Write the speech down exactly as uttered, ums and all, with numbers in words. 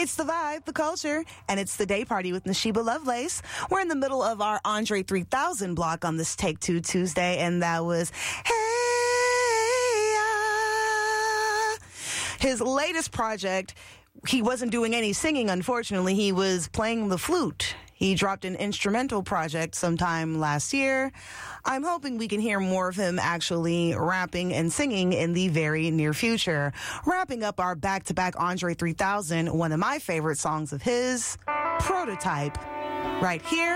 It's the vibe, the culture, and it's the day party with Nashiba Lovelace. We're in the middle of our Andre three thousand block on this Take Two Tuesday, and that was Hey Ya. His latest project, he wasn't doing any singing, unfortunately. He was playing the flute. He dropped an instrumental project sometime last year. I'm hoping we can hear more of him actually rapping and singing in the very near future. Wrapping up our back-to-back Andre three thousand, one of my favorite songs of his, Prototype, right here